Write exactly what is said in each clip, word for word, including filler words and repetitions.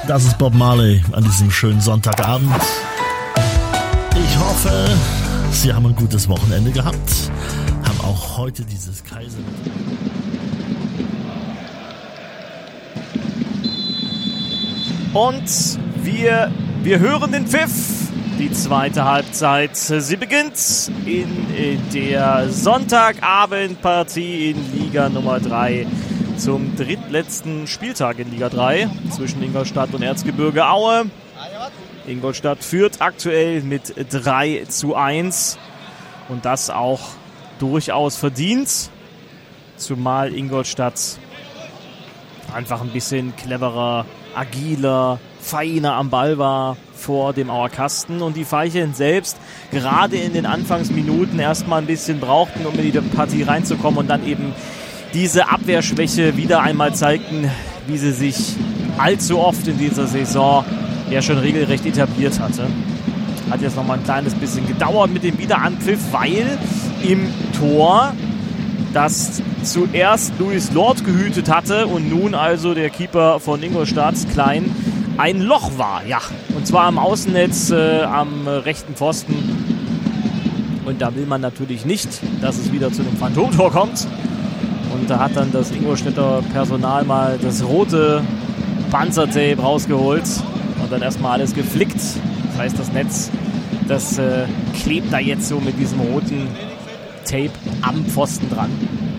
Das ist Bob Marley an diesem schönen Sonntagabend. Ich hoffe, Sie haben ein gutes Wochenende gehabt, haben auch heute dieses Kaiser... Und wir, wir hören den Pfiff. Die zweite Halbzeit, sie beginnt in der Sonntagabendpartie in Liga Nummer drei zum drittletzten Spieltag in Liga drei zwischen Ingolstadt und Erzgebirge Aue. Ingolstadt führt aktuell mit drei zu eins und das auch durchaus verdient, zumal Ingolstadt einfach ein bisschen cleverer, agiler, feiner am Ball war vor dem Auer Kasten und die Veilchen selbst gerade in den Anfangsminuten erstmal ein bisschen brauchten, um in die Partie reinzukommen und dann eben diese Abwehrschwäche wieder einmal zeigten, wie sie sich allzu oft in dieser Saison ja schon regelrecht etabliert hatte. Hat jetzt nochmal ein kleines bisschen gedauert mit dem Wiederanpfiff, weil im Tor das zuerst Luis Lord gehütet hatte und nun also der Keeper von Ingolstadt, Klein, ein Loch war, ja. Und zwar am Außennetz, äh, am äh, rechten Pfosten. Und da will man natürlich nicht, dass es wieder zu einem Phantomtor kommt. Und da hat dann das Ingolstädter Personal mal das rote Panzertape rausgeholt und dann erstmal alles geflickt. Das heißt, das Netz, das äh, klebt da jetzt so mit diesem roten Tape am Pfosten dran.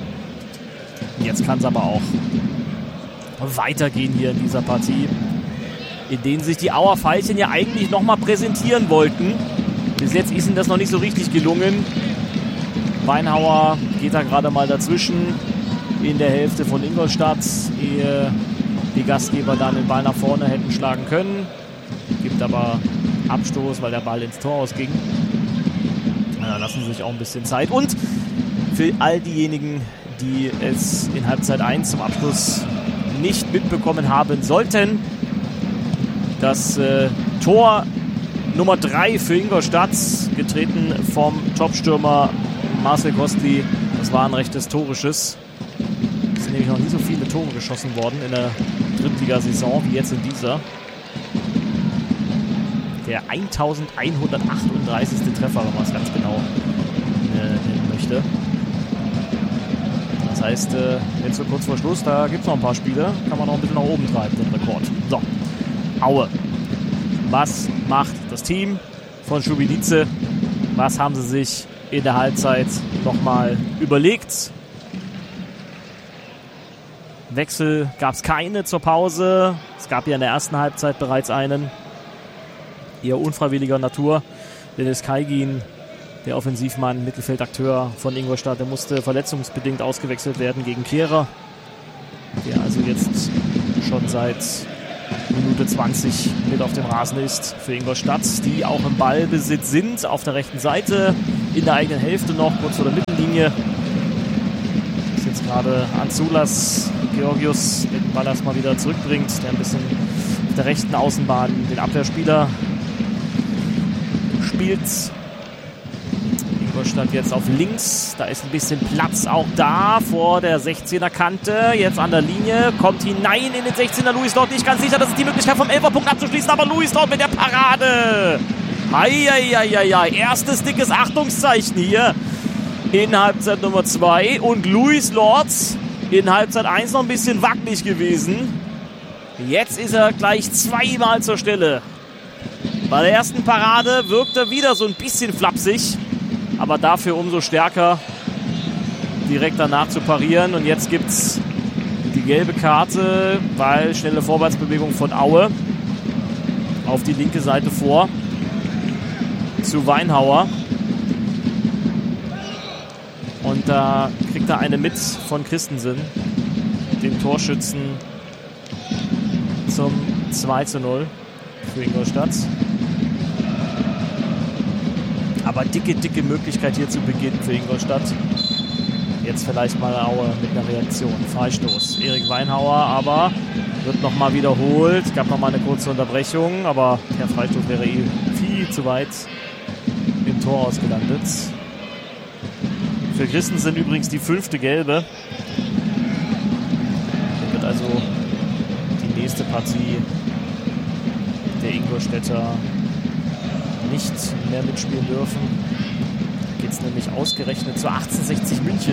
Jetzt kann es aber auch weitergehen hier in dieser Partie, in denen sich die Auer Veilchen ja eigentlich nochmal präsentieren wollten. Bis jetzt ist ihnen das noch nicht so richtig gelungen. Weinhauer geht da gerade mal dazwischen in der Hälfte von Ingolstadt, ehe die Gastgeber dann den Ball nach vorne hätten schlagen können. Gibt aber Abstoß, weil der Ball ins Tor ausging. Da lassen sie sich auch ein bisschen Zeit. Und für all diejenigen, die es in Halbzeit eins zum Abschluss nicht mitbekommen haben sollten, das äh, Tor Nummer drei für Ingolstadt, getreten vom Topstürmer Marcel Kostli, das war ein recht historisches. Es sind nämlich noch nie so viele Tore geschossen worden in der Drittligasaison wie jetzt in dieser. Der elfhundertachtunddreißigste Treffer, wenn man es ganz genau äh, nennen möchte. Das heißt, äh, jetzt so kurz vor Schluss, da gibt es noch ein paar Spiele, kann man noch ein bisschen nach oben treiben, den Rekord. So, Aue. Was macht das Team von Schubidice? Was haben sie sich in der Halbzeit nochmal überlegt? Wechsel gab es keine zur Pause. Es gab ja in der ersten Halbzeit bereits einen. Eher unfreiwilliger Natur. Dennis Kaigin, der Offensivmann, Mittelfeldakteur von Ingolstadt, der musste verletzungsbedingt ausgewechselt werden gegen Kehrer, der also jetzt schon seit Minute zwanzig mit auf dem Rasen ist für Ingolstadt, die auch im Ballbesitz sind, auf der rechten Seite, in der eigenen Hälfte noch, kurz vor der Mittellinie. Das ist jetzt gerade Anzulas Georgius, der den Ball erstmal wieder zurückbringt, der ein bisschen auf der rechten Außenbahn den Abwehrspieler spielt. Ingolstadt jetzt auf links, da ist ein bisschen Platz auch da vor der sechzehner Kante, jetzt an der Linie, kommt hinein in den sechzehner, Luis Lord nicht ganz sicher, das ist die Möglichkeit vom Elferpunkt abzuschließen, aber Luis Lord mit der Parade. Eieieiei, erstes dickes Achtungszeichen hier in Halbzeit Nummer zwei und Luis Lord in Halbzeit eins noch ein bisschen wackelig gewesen. Jetzt ist er gleich zweimal zur Stelle. Bei der ersten Parade wirkt er wieder so ein bisschen flapsig, aber dafür umso stärker direkt danach zu parieren. Und jetzt gibt es die gelbe Karte, weil schnelle Vorwärtsbewegung von Aue auf die linke Seite vor zu Weinhauer. Und da kriegt er eine mit von Christensen, dem Torschützen, zum zwei zu null für Ingolstadt. Aber dicke, dicke Möglichkeit hier zu Beginn für Ingolstadt. Jetzt vielleicht mal Aue mit einer Reaktion. Freistoß. Erik Weinhauer, aber wird nochmal wiederholt. Es gab nochmal eine kurze Unterbrechung, aber der Freistoß wäre eh viel zu weit im Tor ausgelandet. Für Christensen übrigens die fünfte gelbe. Der wird also die nächste Partie der Ingolstädter nicht mehr mitspielen dürfen. Da geht es nämlich ausgerechnet zu achtzehnhundertsechzig München.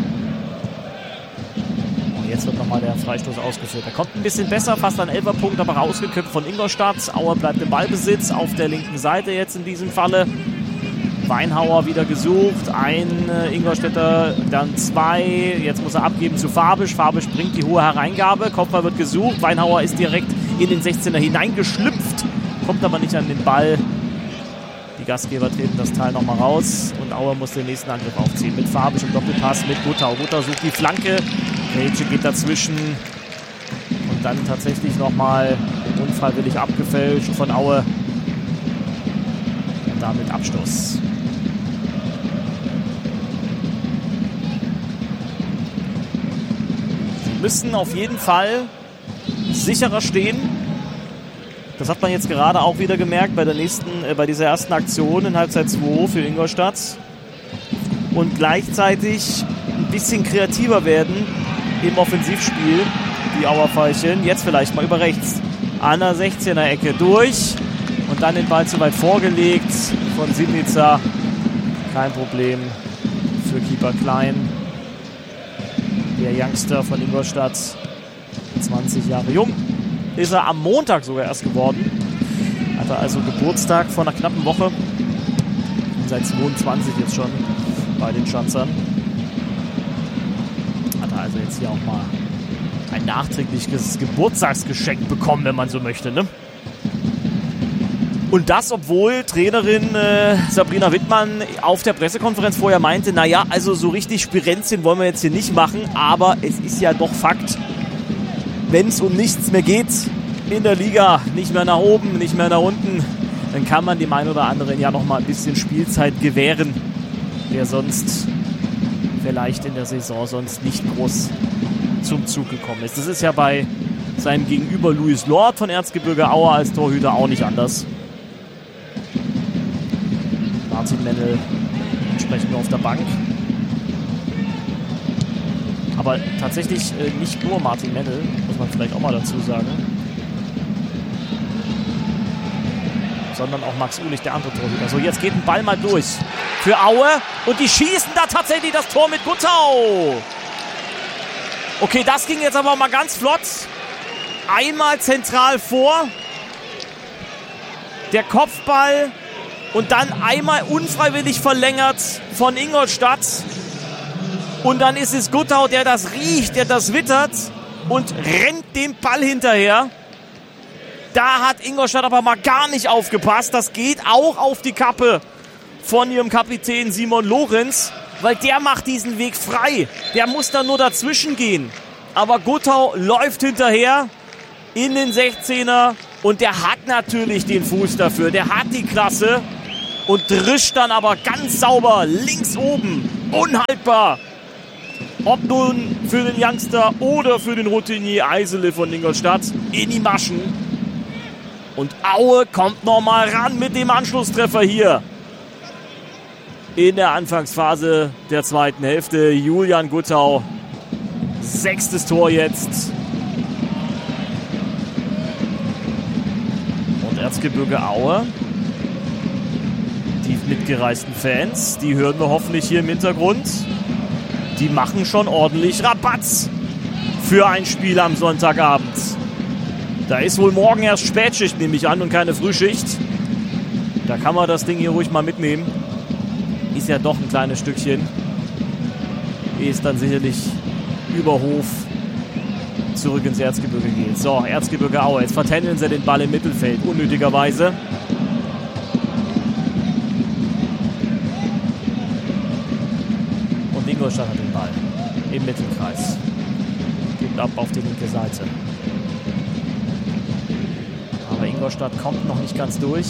Und jetzt wird nochmal der Freistoß ausgeführt. Er kommt ein bisschen besser, fast ein Elferpunkt, aber rausgeköpft von Ingolstadt. Auer bleibt im Ballbesitz auf der linken Seite jetzt in diesem Falle. Weinhauer wieder gesucht, ein äh, Ingolstädter, dann zwei, jetzt muss er abgeben zu Fabisch. Fabisch bringt die hohe Hereingabe, Kopfball wird gesucht, Weinhauer ist direkt in den sechzehner hineingeschlüpft, kommt aber nicht an den Ball. Die Gastgeber treten das Teil nochmal raus und Auer muss den nächsten Angriff aufziehen. Mit Fabisch im Doppelpass, mit Guttau. Guttau sucht die Flanke, Rätsche geht dazwischen und dann tatsächlich nochmal unfreiwillig abgefälscht von Aue. Und damit Abstoß. Müssen auf jeden Fall sicherer stehen. Das hat man jetzt gerade auch wieder gemerkt bei der nächsten, äh, bei dieser ersten Aktion in Halbzeit zwei für Ingolstadt. Und gleichzeitig ein bisschen kreativer werden im Offensivspiel, die Auerfeilchen. Jetzt vielleicht mal über rechts an der sechzehner Ecke durch und dann den Ball zu weit vorgelegt von Sibnica. Kein Problem für Keeper Klein. Der Youngster von Ingolstadt, zwanzig Jahre jung, ist er am Montag sogar erst geworden. Hatte also Geburtstag vor einer knappen Woche. Seit zweiundzwanzig jetzt schon bei den Schanzern. Hat er also jetzt hier auch mal ein nachträgliches Geburtstagsgeschenk bekommen, wenn man so möchte, ne? Und das, obwohl Trainerin äh, Sabrina Wittmann auf der Pressekonferenz vorher meinte, naja, also so richtig Spirenzchen wollen wir jetzt hier nicht machen, aber es ist ja doch Fakt, wenn es um nichts mehr geht in der Liga, nicht mehr nach oben, nicht mehr nach unten, dann kann man dem einen oder anderen ja noch mal ein bisschen Spielzeit gewähren, der sonst vielleicht in der Saison sonst nicht groß zum Zug gekommen ist. Das ist ja bei seinem Gegenüber Louis Lord von Erzgebirge Aue als Torhüter auch nicht anders. Martin Mennel entsprechend nur auf der Bank. Aber tatsächlich äh, nicht nur Martin Mennel, muss man vielleicht auch mal dazu sagen. Sondern auch Max Ulich, der andere Torhüter. So, jetzt geht ein Ball mal durch für Aue. Und die schießen da tatsächlich das Tor mit Guttau. Okay, das ging jetzt aber mal ganz flott. Einmal zentral vor. Der Kopfball. Und dann einmal unfreiwillig verlängert von Ingolstadt. Und dann ist es Guttau, der das riecht, der das wittert und rennt dem Ball hinterher. Da hat Ingolstadt aber mal gar nicht aufgepasst. Das geht auch auf die Kappe von ihrem Kapitän Simon Lorenz, weil der macht diesen Weg frei. Der muss dann nur dazwischen gehen. Aber Guttau läuft hinterher in den sechzehner und der hat natürlich den Fuß dafür. Der hat die Klasse. Und drischt dann aber ganz sauber links oben. Unhaltbar. Ob nun für den Youngster oder für den Routinier Eisele von Ingolstadt in die Maschen. Und Aue kommt nochmal ran mit dem Anschlusstreffer hier. In der Anfangsphase der zweiten Hälfte. Julian Guttau. Sechstes Tor jetzt. Und Erzgebirge Aue. Die mitgereisten Fans, die hören wir hoffentlich hier im Hintergrund. Die machen schon ordentlich Rabatz für ein Spiel am Sonntagabend. Da ist wohl morgen erst Spätschicht, nehme ich an, und keine Frühschicht. Da kann man das Ding hier ruhig mal mitnehmen. Ist ja doch ein kleines Stückchen. Ehe es dann sicherlich über Hof zurück ins Erzgebirge geht. So, Erzgebirge Aue. Jetzt vertändeln sie den Ball im Mittelfeld, unnötigerweise. Ingolstadt hat den Ball im Mittelkreis. Gibt ab auf die linke Seite. Aber Ingolstadt kommt noch nicht ganz durch.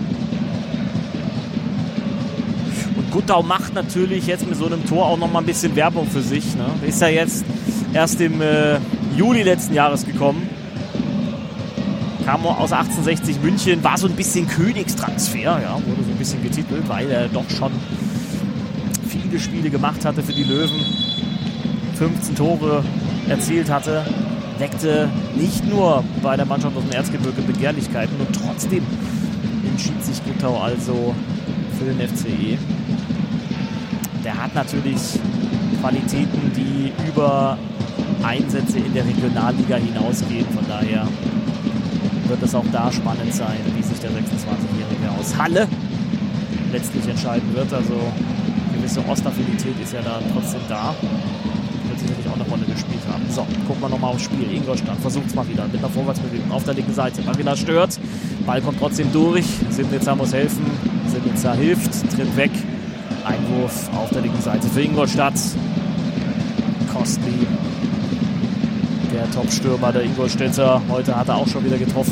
Und Guttau macht natürlich jetzt mit so einem Tor auch noch mal ein bisschen Werbung für sich. Ne? Ist ja jetzt erst im äh, Juli letzten Jahres gekommen. Kam aus achtzehnhundertsechzig München, war so ein bisschen Königstransfer, ja, wurde so ein bisschen getitelt, weil er doch schon viele Spiele gemacht hatte für die Löwen, fünfzehn Tore erzielt hatte weckte nicht nur bei der Mannschaft aus dem Erzgebirge Begehrlichkeiten und trotzdem entschied sich Guttau also für den F C E. Der hat natürlich Qualitäten, die über Einsätze in der Regionalliga hinausgehen. Von daher wird es auch da spannend sein, wie sich der sechsundzwanzigjährige aus Halle letztlich entscheiden wird. Also gewisse Ostaffinität ist ja da trotzdem da. Wird sicherlich auch eine Rolle gespielt haben. So, gucken wir nochmal aufs Spiel. Ingolstadt versucht es mal wieder mit einer Vorwärtsbewegung auf der linken Seite. Magina stört. Ball kommt trotzdem durch. Simnitzer muss helfen. Simnitzer hilft, tritt weg. Einwurf auf der linken Seite für Ingolstadt. Kostli, der Top-Stürmer der Ingolstädter. Heute hat er auch schon wieder getroffen.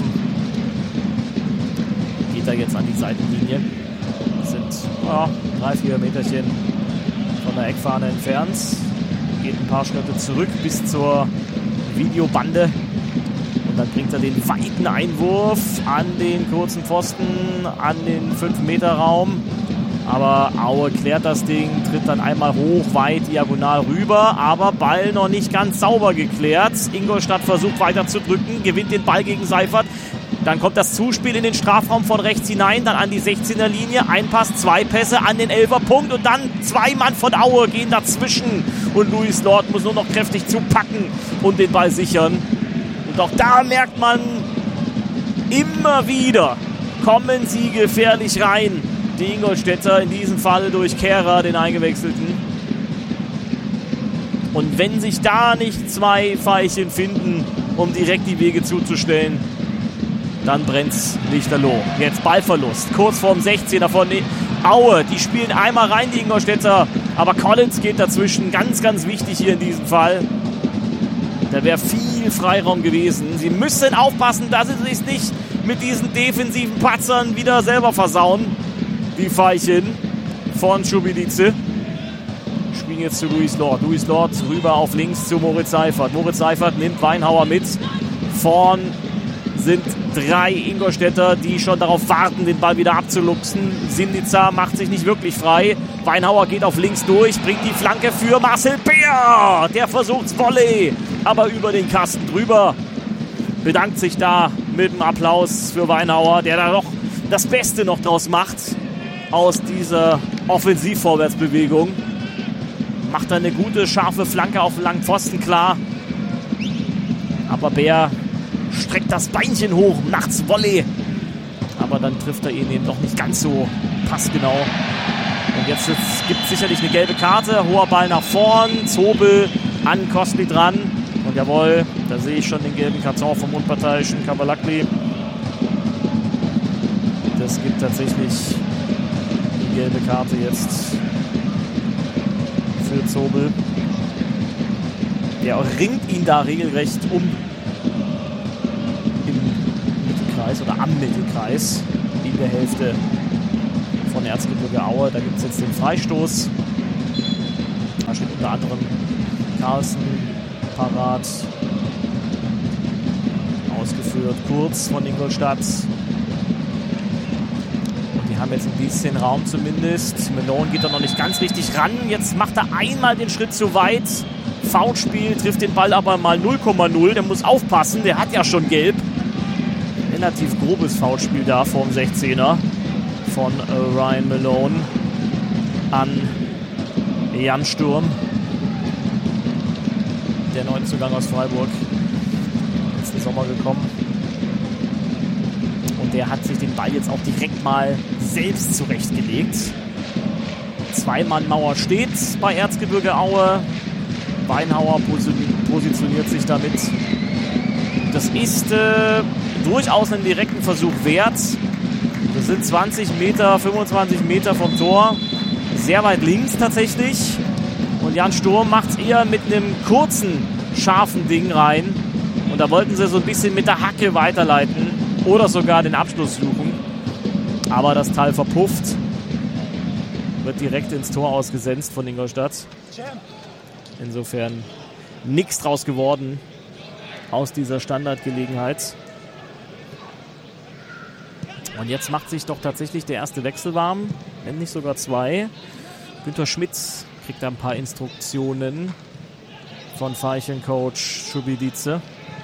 Geht er jetzt an die Seitenlinie. Sind ja, drei, vier Meterchen von der Eckfahne entfernt. Geht ein paar Schritte zurück bis zur Videobande. Und dann bringt er den weiten Einwurf an den kurzen Pfosten, an den fünf Meter Raum. Aber Aue klärt das Ding, tritt dann einmal hoch, weit, diagonal rüber. Aber Ball noch nicht ganz sauber geklärt. Ingolstadt versucht weiter zu drücken, gewinnt den Ball gegen Seifert. Dann kommt das Zuspiel in den Strafraum von rechts hinein, dann an die sechzehner Linie. Ein Pass, zwei Pässe an den elfer Punkt und dann zwei Mann von Aue gehen dazwischen. Und Luis Lord muss nur noch kräftig zupacken und den Ball sichern. Und auch da merkt man immer wieder, kommen sie gefährlich rein. Die Ingolstädter, in diesem Fall durch Kehrer, den Eingewechselten. Und wenn sich da nicht zwei Veilchen finden, um direkt die Wege zuzustellen, dann brennt's lichterloh. Jetzt Ballverlust, kurz vorm sechzehner von Aue. Die spielen einmal rein, die Ingolstädter, aber Collins geht dazwischen. Ganz, ganz wichtig hier in diesem Fall. Da wäre viel Freiraum gewesen. Sie müssen aufpassen, dass sie sich nicht mit diesen defensiven Patzern wieder selber versauen. Die Veilchen von Schubidice. Spielen jetzt zu Luis Lord. Luis Lord rüber auf links zu Moritz Seifert. Moritz Seifert nimmt Weinhauer mit. Vorn sind drei Ingolstädter, die schon darauf warten, den Ball wieder abzuluxen. Simnitzer macht sich nicht wirklich frei. Weinhauer geht auf links durch, bringt die Flanke für Marcel Beer. Der versucht's Volley, aber über den Kasten drüber. Bedankt sich da mit einem Applaus für Weinhauer, der da doch das Beste noch draus macht aus dieser Offensiv-Vorwärtsbewegung. Macht da eine gute, scharfe Flanke auf den langen Pfosten klar. Aber Beer streckt das Beinchen hoch, nachts Volley. Aber dann trifft er ihn eben doch nicht ganz so passgenau. Und jetzt gibt es sicherlich eine gelbe Karte. Hoher Ball nach vorn. Zobel an Kostli dran. Und jawohl, da sehe ich schon den gelben Karton vom unparteiischen Kabalakli. Das gibt tatsächlich die gelbe Karte jetzt für Zobel. Der ringt ihn da regelrecht um im Mittelkreis oder am Mittelkreis in der Hälfte von Erzgebirge Aue. Da gibt es jetzt den Freistoß. Da steht unter anderem Carlsen parat. Ausgeführt kurz von Ingolstadt. Und die haben jetzt ein bisschen Raum zumindest. Malone geht da noch nicht ganz richtig ran. Jetzt macht er einmal den Schritt zu weit. Foulspiel, trifft den Ball aber mal null Komma null. Der muss aufpassen, der hat ja schon gelb. Relativ grobes Foulspiel da vorm sechzehner von äh, Ryan Malone an Jan Sturm. Der Neuzugang aus Freiburg. Letzten Sommer gekommen. Und der hat sich den Ball jetzt auch direkt mal selbst zurechtgelegt. Zwei-Mann-Mauer steht bei Erzgebirge Aue. Weinhauer positioniert sich damit. Das ist äh, durchaus einen direkten Versuch wert. Das sind zwanzig Meter, fünfundzwanzig Meter vom Tor. Sehr weit links tatsächlich. Und Jan Sturm macht es eher mit einem kurzen, scharfen Ding rein. Und da wollten sie so ein bisschen mit der Hacke weiterleiten oder sogar den Abschluss suchen. Aber das Teil verpufft. Wird direkt ins Tor ausgesenzt von Ingolstadt. Insofern nichts draus geworden aus dieser Standardgelegenheit. Und jetzt macht sich doch tatsächlich der erste Wechsel warm, wenn nicht sogar zwei. Günter Schmitz kriegt da ein paar Instruktionen von Veilchen-Coach Schubidice.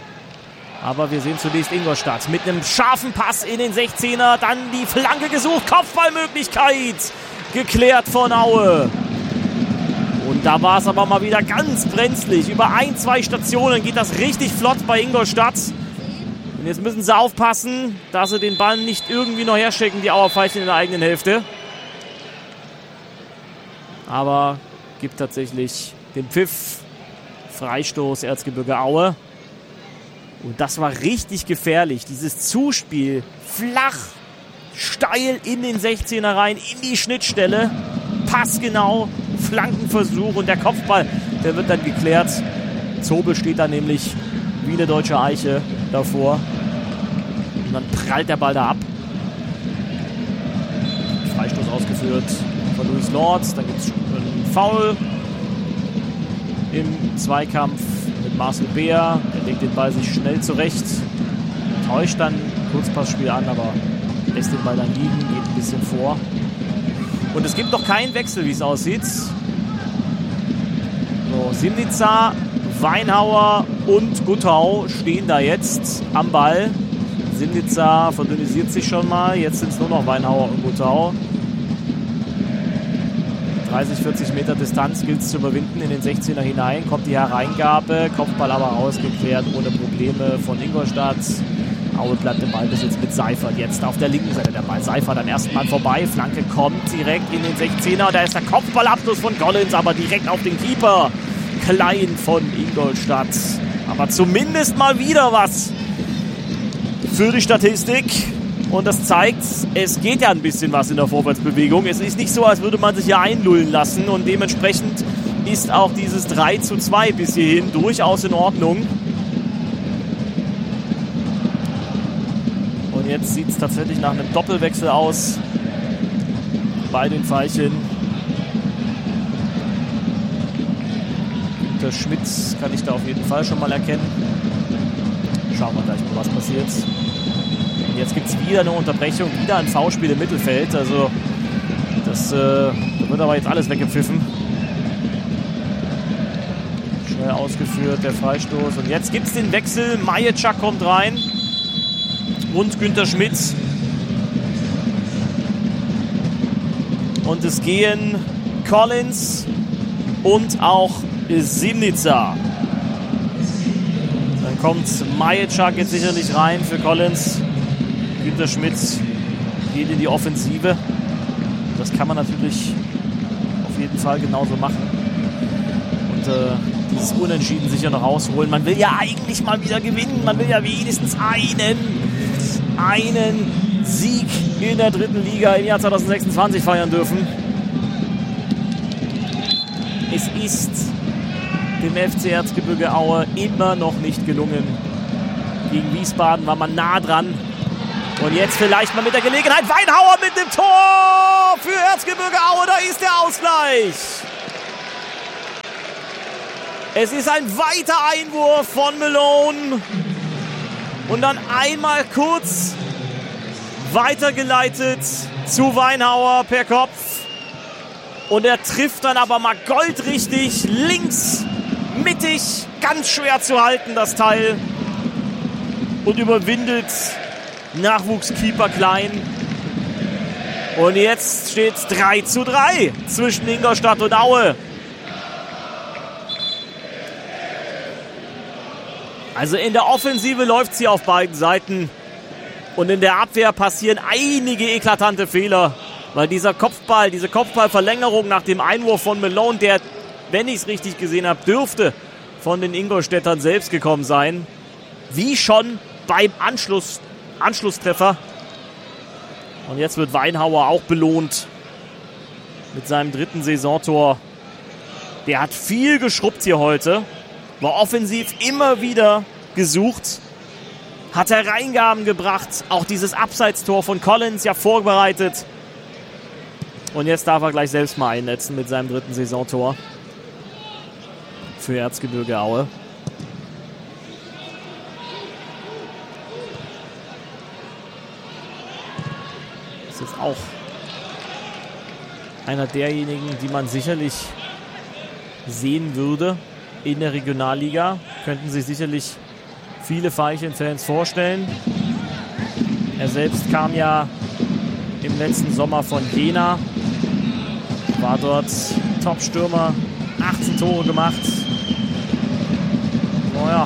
Aber wir sehen zunächst Ingolstadt mit einem scharfen Pass in den sechzehner. Dann die Flanke gesucht. Kopfballmöglichkeit. Geklärt von Aue. Und da war es aber mal wieder ganz brenzlig. Über ein, zwei Stationen geht das richtig flott bei Ingolstadt. Und jetzt müssen sie aufpassen, dass sie den Ball nicht irgendwie noch herschicken, die Auerpfeifen in der eigenen Hälfte. Aber gibt tatsächlich den Pfiff. Freistoß Erzgebirge Aue. Und das war richtig gefährlich. Dieses Zuspiel flach, steil in den sechzehner rein, in die Schnittstelle. Passgenau, Flankenversuch und der Kopfball, der wird dann geklärt. Zobel steht da nämlich wie eine deutsche Eiche davor. Und dann prallt der Ball da ab. Freistoß ausgeführt von Luis Lorz. Dann gibt es einen Foul im Zweikampf mit Marcel Beer. Der legt den Ball sich schnell zurecht. Täuscht dann Kurzpassspiel an, aber lässt den Ball dann liegen, geht ein bisschen vor. Und es gibt noch keinen Wechsel, wie es aussieht. So, Simnica, Weinhauer und Guttau stehen da jetzt am Ball. Simnica verdünnisiert sich schon mal. Jetzt sind es nur noch Weinhauer und Guttau. dreißig, vierzig Meter Distanz gilt es zu überwinden in den sechzehner hinein. Kommt die Hereingabe, Kopfball aber rausgeklärt ohne Probleme von Ingolstadt. Aue bleibt im Ballbesitz mit Seifert. Jetzt auf der linken Seite der Ball. Seifert am ersten Mal vorbei. Flanke kommt direkt in den sechzehner. Da ist der Kopfballabschluss von Collins, aber direkt auf den Keeper. Klein von Ingolstadt. Aber zumindest mal wieder was für die Statistik. Und das zeigt, es geht ja ein bisschen was in der Vorwärtsbewegung. Es ist nicht so, als würde man sich ja einlullen lassen. Und dementsprechend ist auch dieses drei zu zwei bis hierhin durchaus in Ordnung. Und jetzt sieht es tatsächlich nach einem Doppelwechsel aus bei den Veilchen. Der Schmidt kann ich da auf jeden Fall schon mal erkennen. Schauen wir gleich mal, was passiert. Und jetzt gibt es wieder eine Unterbrechung, wieder ein Foulspiel im Mittelfeld. Also das äh, da wird aber jetzt alles weggepfiffen. Schnell ausgeführt, der Freistoß. Und jetzt gibt es den Wechsel. Majeczak kommt rein. Und Günther Schmidt. Und es gehen Collins und auch Simnica. Dann kommt Majeczak jetzt sicherlich rein für Collins. Günther Schmidt geht in die Offensive. Das kann man natürlich auf jeden Fall genauso machen. Und äh, dieses Unentschieden sicher noch rausholen. Man will ja eigentlich mal wieder gewinnen. Man will ja wenigstens einen, einen Sieg in der dritten Liga im Jahr zwanzig sechsundzwanzig feiern dürfen. Es ist dem F C Erzgebirge Aue immer noch nicht gelungen. Gegen Wiesbaden war man nah dran. Und jetzt vielleicht mal mit der Gelegenheit. Weinhauer mit dem Tor für Erzgebirge Aue. Da ist der Ausgleich. Es ist ein weiter Einwurf von Malone. Und dann einmal kurz weitergeleitet zu Weinhauer per Kopf. Und er trifft dann aber mal goldrichtig links, mittig, ganz schwer zu halten, das Teil. Und überwindet Nachwuchskeeper Klein. Und jetzt steht es drei zu drei zwischen Ingolstadt und Aue. Also in der Offensive läuft sie auf beiden Seiten. Und in der Abwehr passieren einige eklatante Fehler. Weil dieser Kopfball, diese Kopfballverlängerung nach dem Einwurf von Malone, der, wenn ich es richtig gesehen habe, dürfte von den Ingolstädtern selbst gekommen sein. Wie schon beim Anschluss, Anschlusstreffer. Und jetzt wird Weinhauer auch belohnt mit seinem dritten Saisontor. Der hat viel geschrubbt hier heute. War offensiv immer wieder gesucht. Hat Hereingaben gebracht. Auch dieses Abseitstor von Collins ja vorbereitet. Und jetzt darf er gleich selbst mal einnetzen mit seinem dritten Saisontor für Erzgebirge Aue. Das ist auch einer derjenigen, die man sicherlich sehen würde in der Regionalliga. Könnten sich sicherlich viele Veilchen-Fans vorstellen. Er selbst kam ja im letzten Sommer von Jena, war dort Top-Stürmer, achtzehn Tore gemacht. Naja,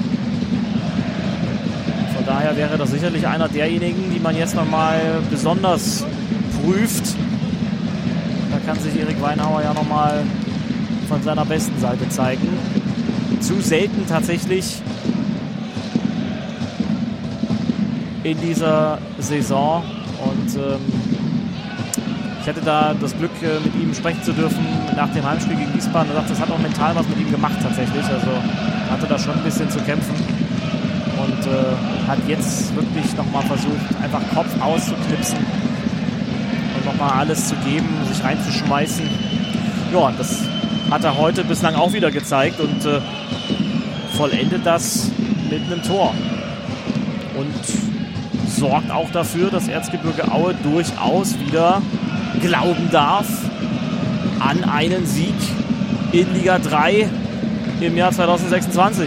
von daher wäre das sicherlich einer derjenigen, die man jetzt nochmal besonders prüft. Da kann sich Erik Weinhauer ja nochmal von seiner besten Seite zeigen. Zu selten tatsächlich in dieser Saison. Und ähm, ich hatte da das Glück, äh, mit ihm sprechen zu dürfen nach dem Heimspiel gegen Wiesbaden. Er sagt, das hat auch mental was mit ihm gemacht tatsächlich. Also hatte da schon ein bisschen zu kämpfen. Und äh, hat jetzt wirklich nochmal versucht, einfach Kopf auszuknipsen und nochmal alles zu geben, sich reinzuschmeißen. Ja, und das hat er heute bislang auch wieder gezeigt und äh, vollendet das mit einem Tor. Und sorgt auch dafür, dass Erzgebirge Aue durchaus wieder glauben darf an einen Sieg in Liga drei im Jahr zwanzig sechsundzwanzig.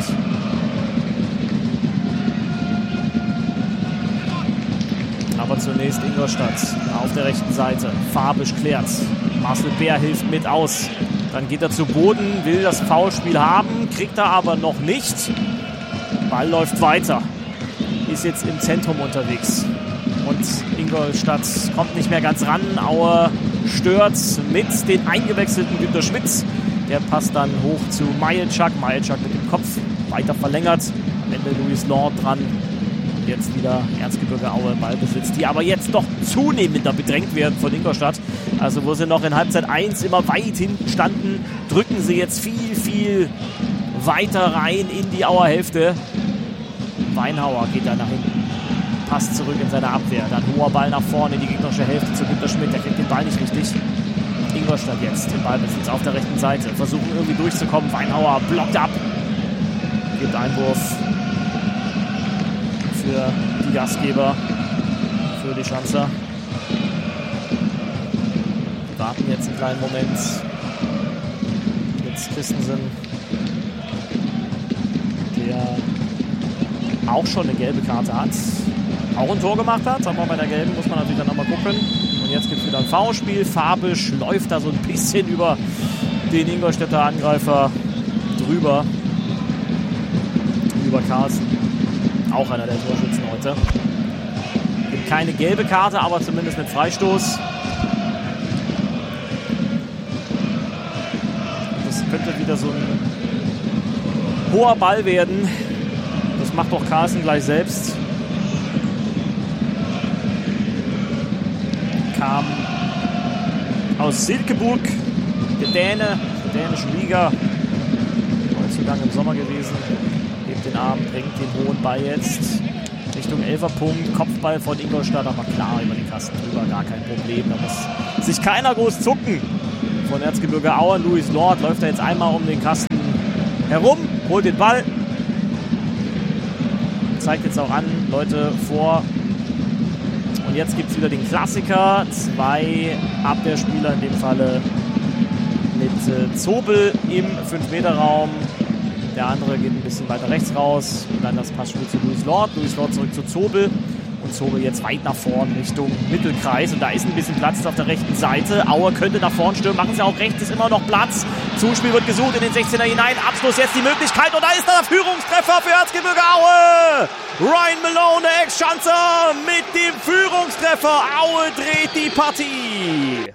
Aber zunächst Ingolstadt auf der rechten Seite. Fabisch klärt. Marcel Bär hilft mit aus. Dann geht er zu Boden, will das Foulspiel haben, kriegt er aber noch nicht. Ball läuft weiter. Ist jetzt im Zentrum unterwegs. Und Ingolstadt kommt nicht mehr ganz ran. Aue stört mit den eingewechselten Günter Schmitz. Der passt dann hoch zu Majeczak. Majeczak mit dem Kopf weiter verlängert. Am Ende Louis Lord dran. Und jetzt wieder Erzgebirge Aue im Ballbesitz, die aber jetzt doch zunehmender bedrängt werden von Ingolstadt. Also wo sie noch in Halbzeit eins immer weit hinten standen, drücken sie jetzt viel, viel weiter rein in die Auer Hälfte. Weinhauer geht da nach hinten. Passt zurück in seine Abwehr. Dann hoher Ball nach vorne in die gegnerische Hälfte zu Günter Schmidt. Der kriegt den Ball nicht richtig. Ingolstadt jetzt im Ballbesitz auf der rechten Seite. Versuchen irgendwie durchzukommen. Weinhauer blockt ab. Gibt Einwurf für die Gastgeber. Für die Schanzer. Die warten jetzt einen kleinen Moment. Jetzt Christensen. Der auch schon eine gelbe Karte hat. Auch ein Tor gemacht hat, aber bei der gelben muss man natürlich dann nochmal gucken. Und jetzt gibt es wieder ein Foulspiel. Fabisch läuft da so ein bisschen über den Ingolstädter Angreifer drüber. Über Carlsen. Auch einer der Torschützen heute. Gibt keine gelbe Karte, aber zumindest mit Freistoß. Das könnte wieder so ein hoher Ball werden. Das macht doch Carlsen gleich selbst. Kam aus Silkeborg, der Däne, der dänischen Liga. Neuzugang im Sommer gewesen. Hebt den Arm, bringt den hohen Ball jetzt Richtung Elferpunkt. Kopfball von Ingolstadt, aber klar über den Kasten drüber, gar kein Problem. Da muss sich keiner groß zucken. Von Erzgebirge Aue, Louis Lord läuft da jetzt einmal um den Kasten herum, holt den Ball. Zeigt jetzt auch an, Leute, vor. Und jetzt gibt es wieder den Klassiker. Zwei Abwehrspieler, in dem Falle mit äh, Zobel im fünf Meter Raum. Der andere geht ein bisschen weiter rechts raus. Und dann das Passspiel zu Louis Lord. Louis Lord zurück zu Zobel. Und Zobel jetzt weit nach vorn Richtung Mittelkreis. Und da ist ein bisschen Platz auf der rechten Seite. Aue könnte nach vorn stürmen. Machen sie auch rechts, ist immer noch Platz. Zuspiel wird gesucht in den sechzehner hinein. Abschluss jetzt die Möglichkeit. Und da ist der Führungstreffer für Erzgebirge Aue. Ryan Malone, der Ex-Schanzer, mit dem Führungstreffer. Aue dreht die Partie.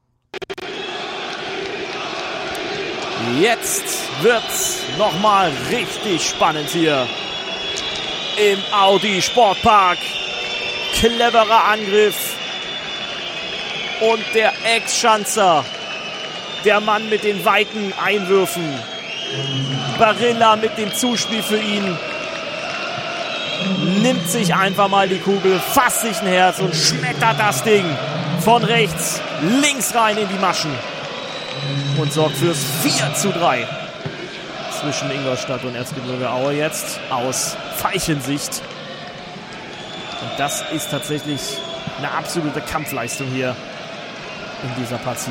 Jetzt wird's nochmal richtig spannend hier im Audi Sportpark. Cleverer Angriff. Und der Ex-Schanzer, der Mann mit den weiten Einwürfen. Barilla mit dem Zuspiel für ihn. Nimmt sich einfach mal die Kugel, fasst sich ein Herz und schmettert das Ding von rechts links rein in die Maschen. Und sorgt fürs vier zu drei zwischen Ingolstadt und Erzgebirge Aue jetzt aus Veilchensicht. Und das ist tatsächlich eine absolute Kampfleistung hier in dieser Partie.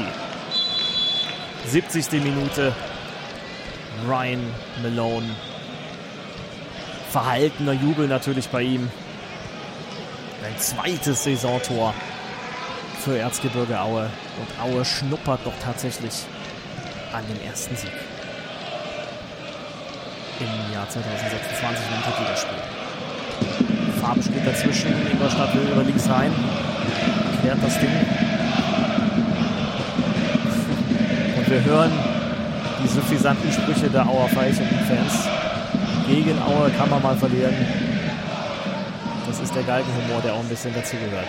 siebzigste Minute. Ryan Malone verhaltener Jubel natürlich bei ihm. Ein zweites Saisontor für Erzgebirge Aue. Und Aue schnuppert doch tatsächlich an dem ersten Sieg im Jahr zwanzig sechsundzwanzig im Drittligaspiel. Fabisch geht dazwischen, Ingolstadt will über links rein, klärt das Ding. Und wir hören die suffisanten Sprüche der Auer Fans. Gegen Aue kann man mal verlieren. Das ist der Galgenhumor, der auch ein bisschen dazugehört.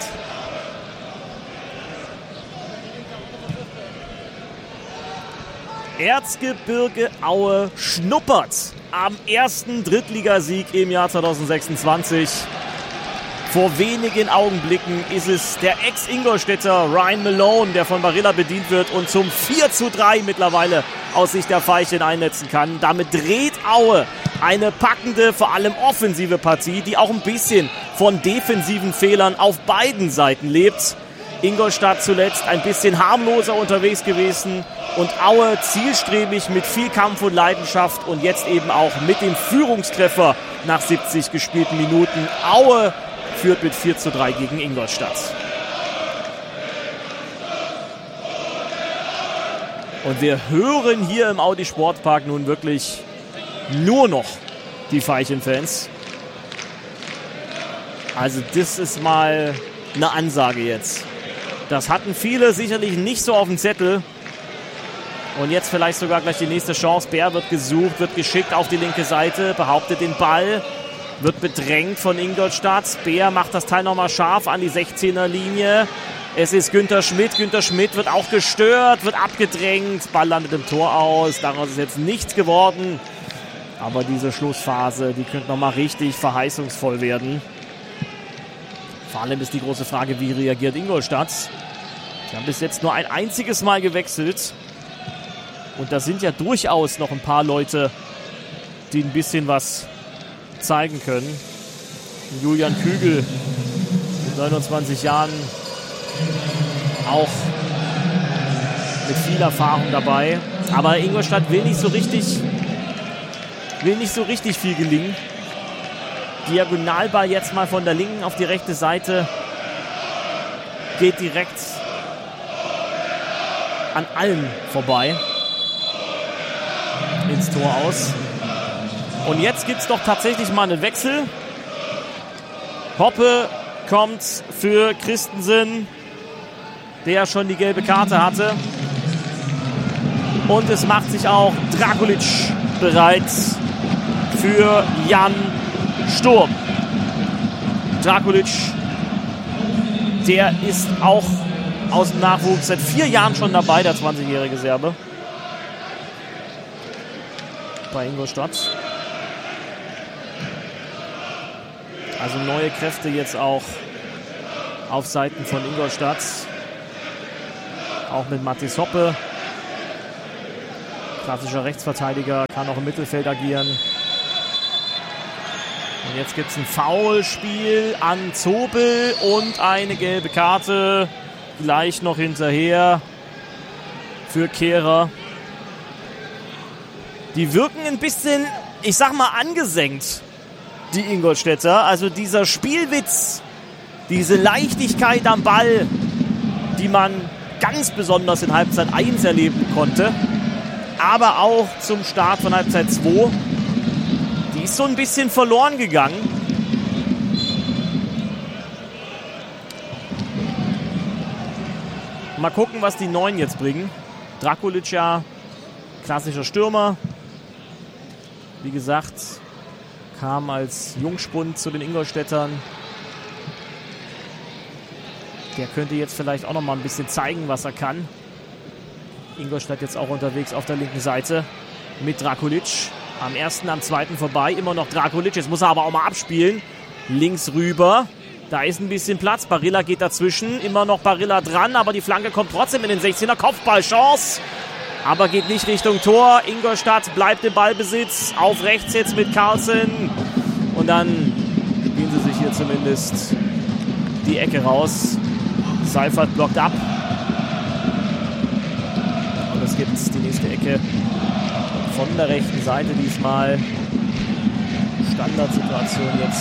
Erzgebirge Aue schnuppert am ersten Drittligasieg im Jahr zwanzig sechsundzwanzig. Vor wenigen Augenblicken ist es der Ex-Ingolstädter Ryan Malone, der von Barilla bedient wird und zum vier zu drei mittlerweile aus Sicht der Veilchen einnetzen kann. Damit dreht Aue eine packende, vor allem offensive Partie, die auch ein bisschen von defensiven Fehlern auf beiden Seiten lebt. Ingolstadt zuletzt ein bisschen harmloser unterwegs gewesen und Aue zielstrebig mit viel Kampf und Leidenschaft und jetzt eben auch mit dem Führungstreffer nach siebzig gespielten Minuten. Aue führt mit vier zu drei gegen Ingolstadt. Und wir hören hier im Audi Sportpark nun wirklich nur noch die Veilchen-Fans. Also das ist mal eine Ansage jetzt. Das hatten viele sicherlich nicht so auf dem Zettel. Und jetzt vielleicht sogar gleich die nächste Chance. Bär wird gesucht, wird geschickt auf die linke Seite, behauptet den Ball, wird bedrängt von Ingolstadt. Bär macht das Teil nochmal scharf an die sechzehner Linie. Es ist Günther Schmidt. Günther Schmidt wird auch gestört, wird abgedrängt. Ball landet im Tor aus. Daraus ist jetzt nichts geworden. Aber diese Schlussphase, die könnte nochmal richtig verheißungsvoll werden. Vor allem ist die große Frage, wie reagiert Ingolstadt? Sie haben bis jetzt nur ein einziges Mal gewechselt. Und da sind ja durchaus noch ein paar Leute, die ein bisschen was zeigen können. Julian Kügel mit neunundzwanzig Jahren auch mit viel Erfahrung dabei. Aber Ingolstadt will nicht so richtig, will nicht so richtig viel gelingen. Diagonalball jetzt mal von der linken auf die rechte Seite. Geht direkt an allen vorbei. Ins Tor aus. Und jetzt gibt es doch tatsächlich mal einen Wechsel. Hoppe kommt für Christensen, der schon die gelbe Karte hatte. Und es macht sich auch Drakulic bereit für Jan Sturm. Drakulic, der ist auch aus dem Nachwuchs seit vier Jahren schon dabei, der zwanzigjährige Serbe. Bei Ingolstadt. Also neue Kräfte jetzt auch auf Seiten von Ingolstadt. Auch mit Mathis Hoppe. Klassischer Rechtsverteidiger, kann auch im Mittelfeld agieren. Und jetzt gibt es ein Foulspiel an Zobel und eine gelbe Karte gleich noch hinterher für Kehrer. Die wirken ein bisschen, ich sag mal, angesenkt, die Ingolstädter. Also dieser Spielwitz, diese Leichtigkeit am Ball, die man ganz besonders in Halbzeit eins erleben konnte, aber auch zum Start von Halbzeit zwei, die ist so ein bisschen verloren gegangen. Mal gucken, was die Neuen jetzt bringen. Drakulic, ja, klassischer Stürmer. Wie gesagt, kam als Jungspund zu den Ingolstädtern. Der könnte jetzt vielleicht auch noch mal ein bisschen zeigen, was er kann. Ingolstadt jetzt auch unterwegs auf der linken Seite mit Drakulic. Am ersten, am zweiten vorbei, immer noch Drakulic. Jetzt muss er aber auch mal abspielen. Links rüber. Da ist ein bisschen Platz. Barilla geht dazwischen. Immer noch Barilla dran, aber die Flanke kommt trotzdem in den sechzehner. Kopfballchance. Aber geht nicht Richtung Tor. Ingolstadt bleibt im Ballbesitz. Auf rechts jetzt mit Carlsen. Und dann spielen sie sich hier zumindest die Ecke raus. Seifert blockt ab. Und es gibt die nächste Ecke von der rechten Seite diesmal. Standardsituation jetzt.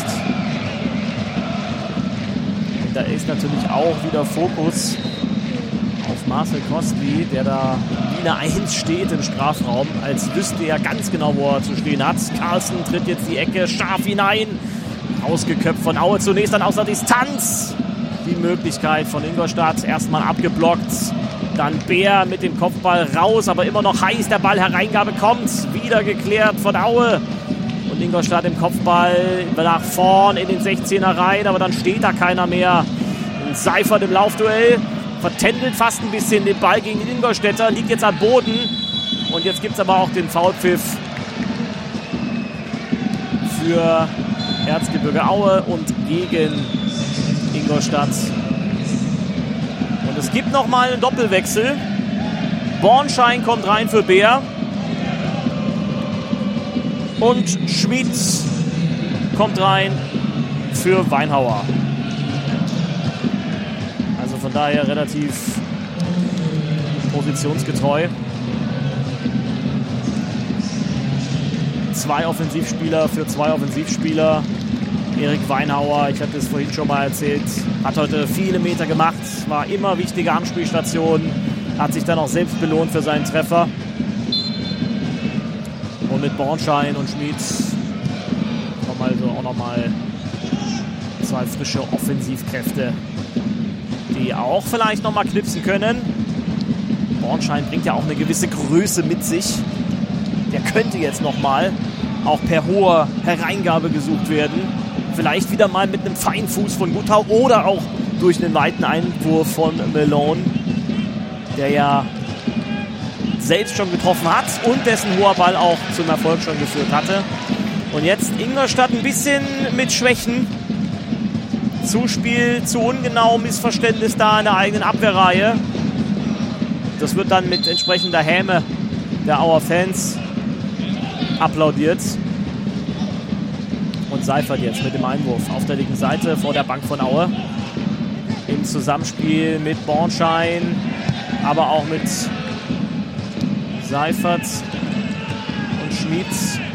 Und da ist natürlich auch wieder Fokus auf Marcel Kostli, der da wie eine Eins steht im Strafraum, als wüsste er ganz genau, wo er zu stehen hat. Carlsen tritt jetzt die Ecke scharf hinein. Ausgeköpft von Aue, zunächst dann aus der Distanz. Die Möglichkeit von Ingolstadt, erstmal abgeblockt. Dann Bär mit dem Kopfball raus, aber immer noch heiß. Der Ball, Hereingabe kommt. Wieder geklärt von Aue. Und Ingolstadt im Kopfball nach vorn in den sechzehner rein, aber dann steht da keiner mehr. Seifert im Laufduell. Vertändelt fast ein bisschen den Ball gegen den Ingolstädter. Liegt jetzt am Boden. Und jetzt gibt es aber auch den Foulpfiff für Erzgebirge Aue und gegen Ingolstadt. Und es gibt nochmal einen Doppelwechsel. Bornschein kommt rein für Bär. Und Schmid kommt rein für Weinhauer. Also von daher relativ positionsgetreu. Zwei Offensivspieler für zwei Offensivspieler. Erik Weinhauer, ich hatte es vorhin schon mal erzählt, hat heute viele Meter gemacht, war immer wichtige Anspielstation, hat sich dann auch selbst belohnt für seinen Treffer. Und mit Bornschein und Schmid kommen also auch nochmal zwei frische Offensivkräfte, die auch vielleicht nochmal knipsen können. Bornschein bringt ja auch eine gewisse Größe mit sich. Der könnte jetzt nochmal auch per hoher Hereingabe gesucht werden. Vielleicht wieder mal mit einem feinen Fuß von Guttau oder auch durch einen weiten Einwurf von Malone, der ja selbst schon getroffen hat und dessen hoher Ball auch zum Erfolg schon geführt hatte. Und jetzt Ingolstadt ein bisschen mit Schwächen. Zuspiel zu ungenau, Missverständnis da in der eigenen Abwehrreihe. Das wird dann mit entsprechender Häme der Auer Fans applaudiert. Und Seifert jetzt mit dem Einwurf auf der linken Seite vor der Bank von Aue. Im Zusammenspiel mit Bornschein, aber auch mit Seifert und Schmid.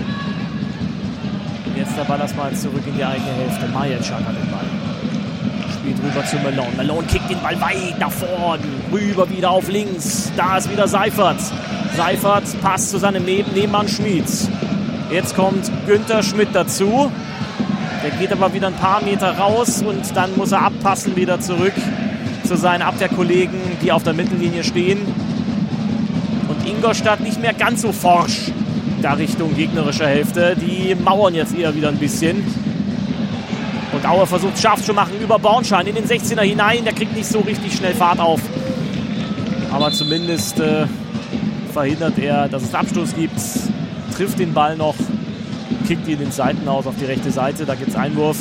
Jetzt der Ball erstmal zurück in die eigene Hälfte. Majeczak hat den Ball. Spielt rüber zu Malone. Malone kickt den Ball weit nach vorn. Rüber wieder auf links. Da ist wieder Seifert. Seifert passt zu seinem Nebenmann Schmid. Jetzt kommt Günther Schmidt dazu. Der geht aber wieder ein paar Meter raus und dann muss er abpassen wieder zurück zu seinen Abwehrkollegen, die auf der Mittellinie stehen. Und Ingolstadt nicht mehr ganz so forsch da Richtung gegnerischer Hälfte. Die mauern jetzt eher wieder ein bisschen. Und Aue versucht scharf zu machen über Bornschein in den sechzehner hinein. Der kriegt nicht so richtig schnell Fahrt auf. Aber zumindest äh, verhindert er, dass es Abstoß gibt. Trifft den Ball noch, kickt ihn den Seiten aus auf die rechte Seite. Da gibt es Einwurf.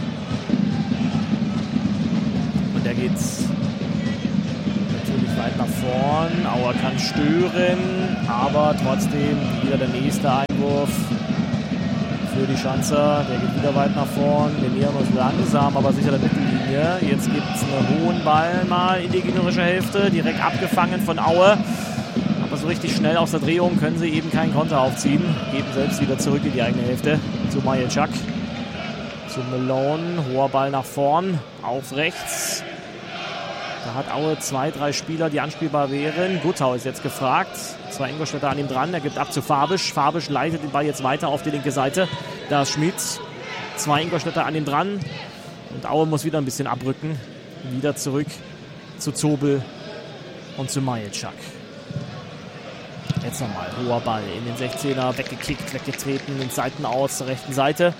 Und der geht natürlich weit nach vorn. Auer kann stören, aber trotzdem wieder der nächste Einwurf für die Schanzer. Der geht wieder weit nach vorn. Wir nähern uns langsam, aber sicher der Mittellinie. Jetzt gibt es einen hohen Ball mal in die gegnerische Hälfte. Direkt abgefangen von Aue. Aber so richtig schnell aus der Drehung können sie eben keinen Konter aufziehen. Geben selbst wieder zurück in die eigene Hälfte. Zu Majeczak. Zu Malone. Hoher Ball nach vorn. Auf rechts. Da hat Aue zwei, drei Spieler, die anspielbar wären. Guttau ist jetzt gefragt. Zwei Ingolstädter an ihm dran. Er gibt ab zu Fabisch. Fabisch leitet den Ball jetzt weiter auf die linke Seite. Da ist Schmid. Zwei Ingolstädter an ihm dran. Und Aue muss wieder ein bisschen abrücken. Wieder zurück zu Zobel und zu Majeczak. Jetzt nochmal hoher Ball in den sechzehner, weggekickt, weggetreten, ins Seitenaus zur rechten Seite.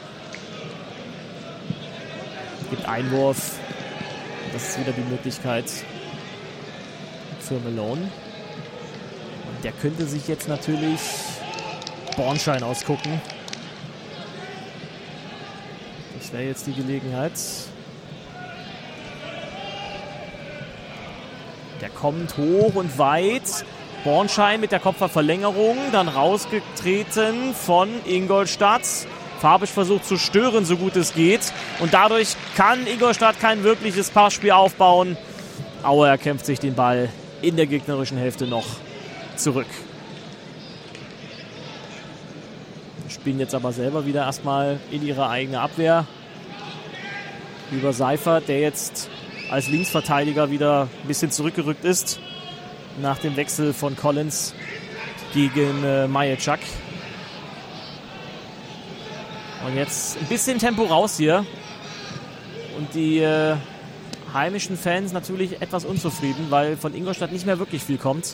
Gibt Einwurf. Das ist wieder die Möglichkeit für Malone. Und der könnte sich jetzt natürlich Bornschein ausgucken. Das wäre jetzt die Gelegenheit. Der kommt hoch und weit. Bornschein mit der Kopfballverlängerung, dann rausgetreten von Ingolstadt. Fabisch versucht zu stören, so gut es geht. Und dadurch kann Ingolstadt kein wirkliches Passspiel aufbauen. Aue erkämpft sich den Ball in der gegnerischen Hälfte noch zurück. spielen jetzt aber selber wieder erstmal in ihre eigene Abwehr. Über Seifert, der jetzt als Linksverteidiger wieder ein bisschen zurückgerückt ist. Nach dem Wechsel von Collins gegen äh, Majeczak. Und jetzt ein bisschen Tempo raus hier. Und die äh, heimischen Fans natürlich etwas unzufrieden, weil von Ingolstadt nicht mehr wirklich viel kommt.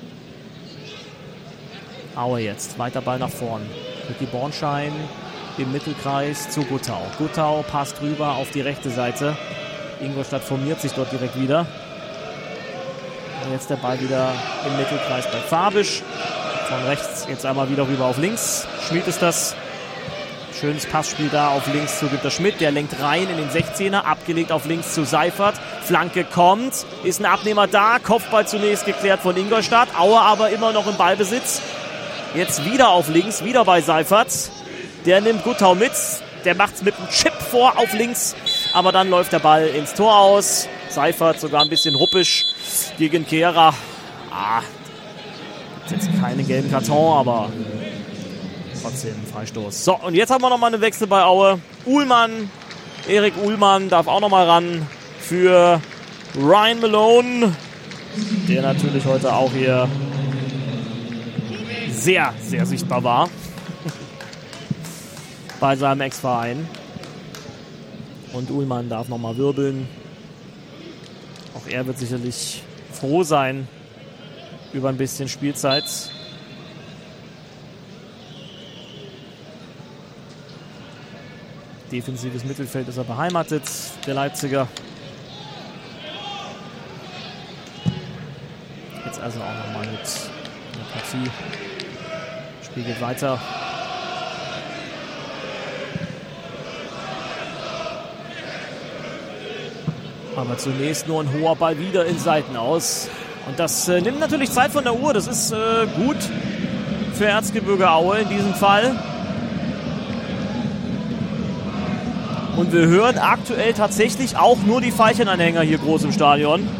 Aue jetzt, weiter Ball nach vorn. Ricky Bornschein im Mittelkreis zu Guttau. Guttau passt rüber auf die rechte Seite. Ingolstadt formiert sich dort direkt wieder. Und jetzt der Ball wieder im Mittelkreis bei Fabisch. Von rechts jetzt einmal wieder rüber auf links. Schmid ist das. Schönes Passspiel da auf links zu Günter Schmidt. Der lenkt rein in den sechzehner. Abgelegt auf links zu Seifert. Flanke kommt. Ist ein Abnehmer da. Kopfball zunächst geklärt von Ingolstadt. Aue aber immer noch im Ballbesitz. Jetzt wieder auf links. Wieder bei Seifert. Der nimmt Guttau mit. Der macht es mit einem Chip vor auf links. Aber dann läuft der Ball ins Tor aus. Seifert sogar ein bisschen ruppisch gegen Kehrer. Ah, jetzt keine gelben Karton, aber trotzdem Freistoß. So, und jetzt haben wir nochmal einen Wechsel bei Aue. Uhlmann, Erik Uhlmann darf auch nochmal ran für Ryan Malone, der natürlich heute auch hier sehr, sehr sichtbar war bei seinem Ex-Verein. Und Uhlmann darf nochmal wirbeln. Auch er wird sicherlich froh sein über ein bisschen Spielzeit. Defensives Mittelfeld ist er beheimatet, der Leipziger. Jetzt also auch nochmal mit der Partie. Spiel geht weiter. Aber zunächst nur ein hoher Ball wieder in Seiten aus. Und das äh, nimmt natürlich Zeit von der Uhr. Das ist äh, gut für Erzgebirge Aue in diesem Fall. Und wir hören aktuell tatsächlich auch nur die Veilchenanhänger hier groß im Stadion.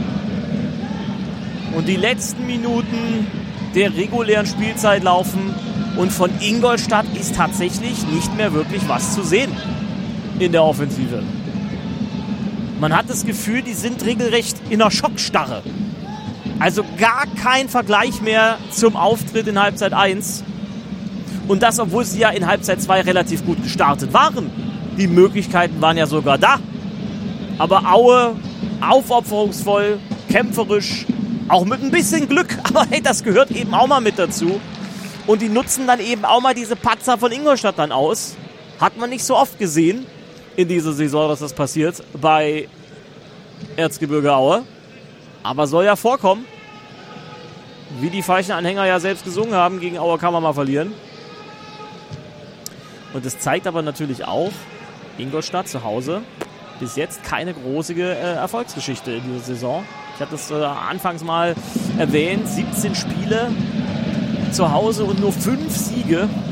Und die letzten Minuten der regulären Spielzeit laufen. Und von Ingolstadt ist tatsächlich nicht mehr wirklich was zu sehen in der Offensive. Man hat das Gefühl, die sind regelrecht in einer Schockstarre. Also gar kein Vergleich mehr zum Auftritt in Halbzeit eins. Und das, obwohl sie ja in Halbzeit zwei relativ gut gestartet waren. Die Möglichkeiten waren ja sogar da. Aber Aue aufopferungsvoll, kämpferisch, auch mit ein bisschen Glück. Aber hey, das gehört eben auch mal mit dazu. Und die nutzen dann eben auch mal diese Patzer von Ingolstadt dann aus. Hat man nicht so oft gesehen in dieser Saison, dass das passiert bei Erzgebirge Aue. Aber soll ja vorkommen. Wie die Veilchenanhänger ja selbst gesungen haben, gegen Aue kann man mal verlieren. Und es zeigt aber natürlich auch, Ingolstadt zu Hause bis jetzt keine große äh, Erfolgsgeschichte in dieser Saison. Ich hatte es äh, anfangs mal erwähnt, siebzehn Spiele zu Hause und nur fünf Siege.